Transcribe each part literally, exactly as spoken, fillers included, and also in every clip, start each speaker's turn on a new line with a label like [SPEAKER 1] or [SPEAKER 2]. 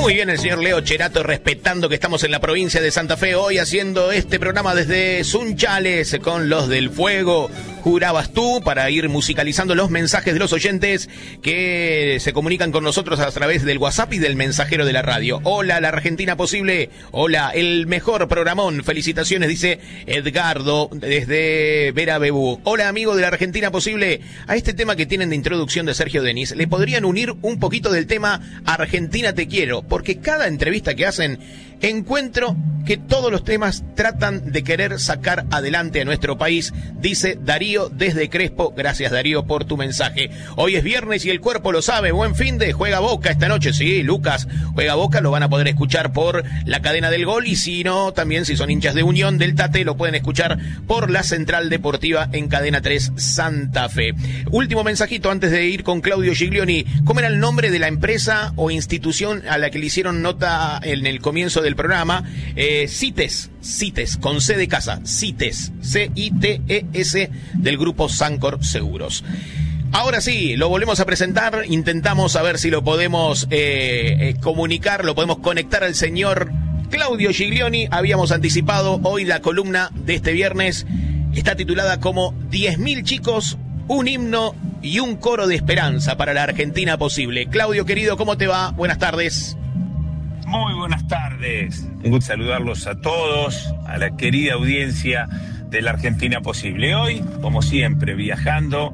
[SPEAKER 1] Muy bien, el señor Leo Cherato, respetando que estamos en la provincia de Santa Fe, hoy haciendo este programa desde Sunchales con los del Fuego. Jurabas tú, para ir musicalizando los mensajes de los oyentes que se comunican con nosotros a través del WhatsApp y del mensajero de la radio. Hola, la Argentina posible. Hola, el mejor programón. Felicitaciones, dice Edgardo desde Vera Bebú. Hola, amigo de la Argentina posible. A este tema que tienen de introducción de Sergio Denis, le podrían unir un poquito del tema Argentina te quiero, porque cada entrevista que hacen encuentro que todos los temas tratan de querer sacar adelante a nuestro país, dice Darío desde Crespo. Gracias, Darío, por tu mensaje. Hoy es viernes y el cuerpo lo sabe. Buen fin de juega Boca esta noche. Sí, Lucas, juega Boca, lo van a poder escuchar por la cadena del Gol, y si no, también si son hinchas de Unión del Tate, lo pueden escuchar por la Central Deportiva en Cadena tres Santa Fe. Último mensajito antes de ir con Claudio Giglioni. ¿Cómo era el nombre de la empresa o institución a la que le hicieron nota en el comienzo del programa? Eh, CITES, CITES, con C de casa, CITES, C I T E S, del grupo Sancor Seguros. Ahora sí, lo volvemos a presentar, intentamos a ver si lo podemos eh, eh, comunicar, lo podemos conectar al señor Claudio Giglioni. Habíamos anticipado hoy la columna de este viernes, está titulada como diez mil chicos, un himno y un coro de esperanza para la Argentina posible. Claudio, querido, ¿cómo te va? Buenas tardes.
[SPEAKER 2] Muy buenas tardes. Un gusto saludarlos a todos, a la querida audiencia de la Argentina posible. Hoy, como siempre, viajando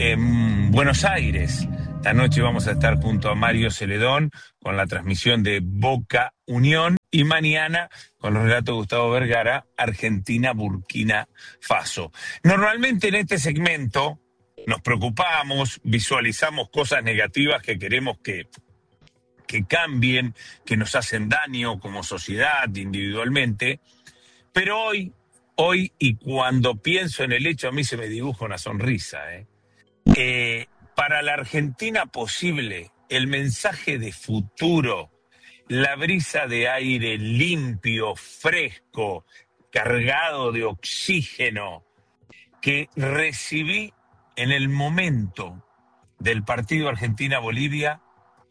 [SPEAKER 2] en Buenos Aires. Esta noche vamos a estar junto a Mario Celedón con la transmisión de Boca Unión, y mañana con los relatos de Gustavo Vergara, Argentina Burkina Faso. Normalmente en este segmento nos preocupamos, visualizamos cosas negativas que queremos que que cambien, que nos hacen daño como sociedad, individualmente, pero hoy, hoy y cuando pienso en el hecho, a mí se me dibuja una sonrisa. ¿eh? Eh, para la Argentina posible, el mensaje de futuro, la brisa de aire limpio, fresco, cargado de oxígeno, que recibí en el momento del partido Argentina-Bolivia,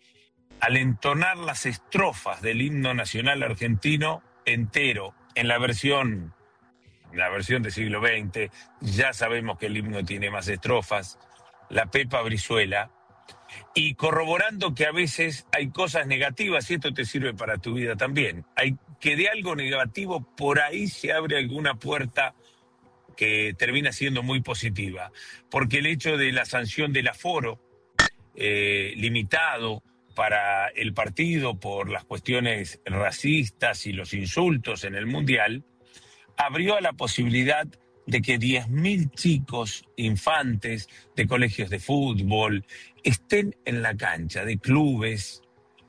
[SPEAKER 2] al entonar las estrofas del himno nacional argentino entero, en la versión, la versión del siglo veinte, ya sabemos que el himno tiene más estrofas, la Pepa Brizuela, y corroborando que a veces hay cosas negativas, y esto te sirve para tu vida también, hay que de algo negativo por ahí se abre alguna puerta que termina siendo muy positiva, porque el hecho de la sanción del aforo eh, limitado para el partido por las cuestiones racistas y los insultos en el Mundial, abrió a la posibilidad de que diez mil chicos, infantes de colegios de fútbol, estén en la cancha, de clubes,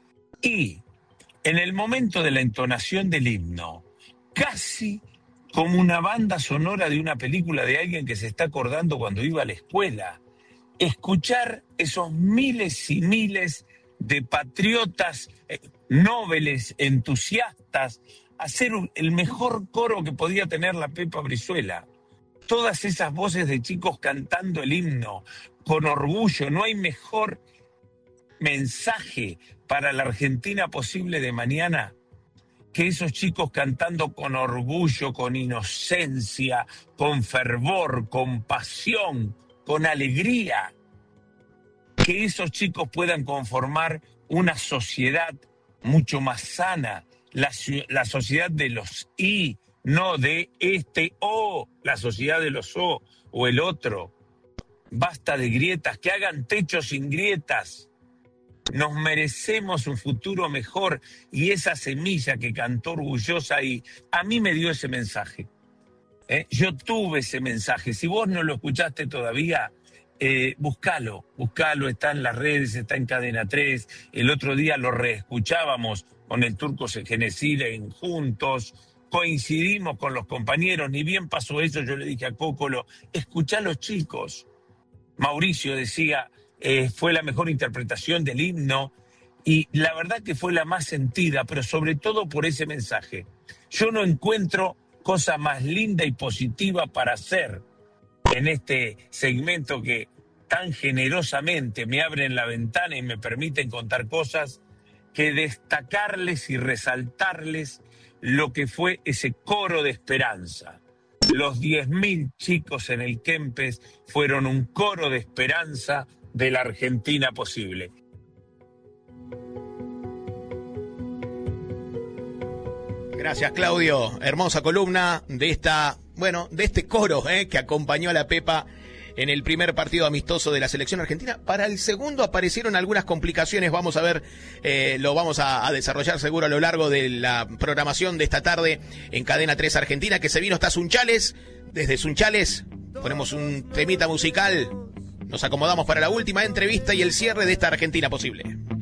[SPEAKER 2] y en el momento de la entonación del himno, casi como una banda sonora de una película de alguien que se está acordando cuando iba a la escuela, escuchar esos miles y miles de patriotas, eh, nobles, entusiastas, hacer un, el mejor coro que podía tener la Pepa Brizuela. Todas esas voces de chicos cantando el himno con orgullo. No hay mejor mensaje para la Argentina posible de mañana que esos chicos cantando con orgullo, con inocencia, con fervor, con pasión, con alegría. Que esos chicos puedan conformar una sociedad mucho más sana, la, la sociedad de los I, no de este O, la sociedad de los O o el otro. Basta de grietas, que hagan techos sin grietas. Nos merecemos un futuro mejor, y esa semilla que cantó orgullosa y a mí me dio ese mensaje. ¿Eh? Yo tuve ese mensaje. Si vos no lo escuchaste todavía, Eh, buscalo, buscalo, está en las redes, está en Cadena tres. El otro día lo reescuchábamos con el Turco Genesiren juntos, coincidimos con los compañeros, ni bien pasó eso, yo le dije a Cócolo, escuchá a los chicos. Mauricio decía, eh, fue la mejor interpretación del himno, y la verdad que fue la más sentida, pero sobre todo por ese mensaje. Yo no encuentro cosa más linda y positiva para hacer en este segmento que tan generosamente me abren la ventana y me permiten contar cosas, que destacarles y resaltarles lo que fue ese coro de esperanza. Los diez mil chicos en el Kempes fueron un coro de esperanza de la Argentina posible.
[SPEAKER 1] Gracias, Claudio. Hermosa columna de esta, bueno, de este coro eh, que acompañó a la Pepa en el primer partido amistoso de la selección argentina. Para el segundo aparecieron algunas complicaciones. Vamos a ver, eh, lo vamos a, a desarrollar seguro a lo largo de la programación de esta tarde en Cadena tres Argentina, que se vino hasta Sunchales. Desde Sunchales ponemos un temita musical. Nos acomodamos para la última entrevista y el cierre de esta Argentina posible.